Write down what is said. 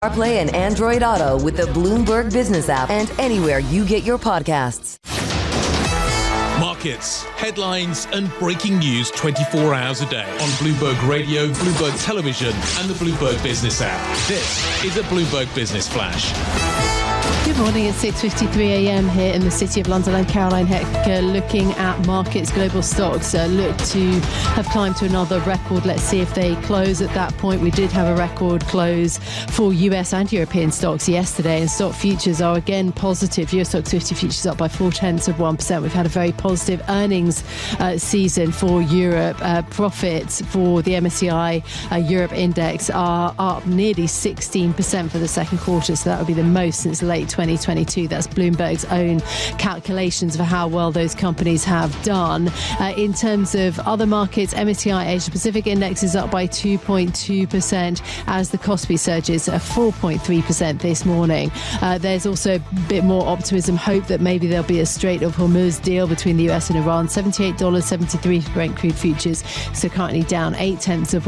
CarPlay and Android Auto with the Bloomberg Business app and anywhere you get your podcasts. Markets, headlines and breaking news 24 hours a day on Bloomberg Radio, Bloomberg Television and the Bloomberg Business app. This is a Bloomberg Business Flash. Good morning, it's 6:53am here in the City of London. I'm Caroline Hecker looking at markets. Global stocks look to have climbed to another record. Let's see if they close at that point. We did have a record close for US and European stocks yesterday, and stock futures are again positive. US Stocks 50 futures up by 0.4%. We've had a very positive earnings season for Europe. Profits for the MSCI Europe index are up nearly 16% for the second quarter, so that would be the most since late 2022. That's Bloomberg's own calculations for how well those companies have done. In terms of other markets, MSCI Asia Pacific Index is up by 2.2% as the Kospi surges 4.3% this morning. There's also a bit more optimism, hope that maybe there'll be a Strait of Hormuz deal between the US and Iran. $78.73 for Brent crude futures, so currently down 0.8%.